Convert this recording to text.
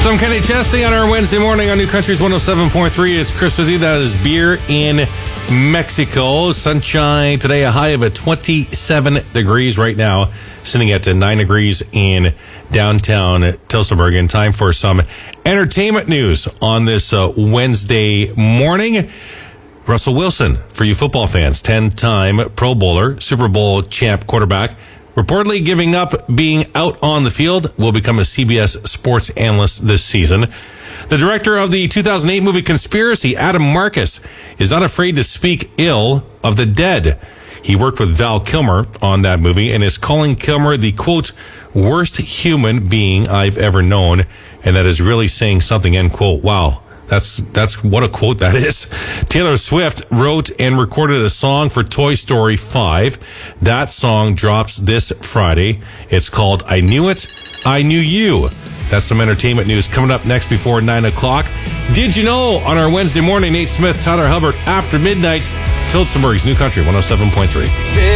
Some Kenny Chesney on our Wednesday morning on New Country's 107.3. It's Chris with you. That is beer in Mexico. Sunshine today, a high of 27 degrees right now, sitting at 9 degrees in downtown Tillsonburg. And time for some entertainment news on this Wednesday morning. Russell Wilson, for you football fans, 10-time Pro Bowler, Super Bowl champ quarterback, reportedly giving up being out on the field, will become a CBS sports analyst this season. The director of the 2008 movie Conspiracy, Adam Marcus, is not afraid to speak ill of the dead. He worked with Val Kilmer on that movie and is calling Kilmer the, quote, worst human being I've ever known. And that is really saying something, end quote. Wow. That's what a quote that is. Taylor Swift wrote and recorded a song for Toy Story 5. That song drops this Friday. It's called I Knew It, I Knew You. That's some entertainment news coming up next before 9 o'clock. Did you know on our Wednesday morning, Nate Smith, Tyler Hubbard, after midnight, Tillsonburg's New Country 107.3.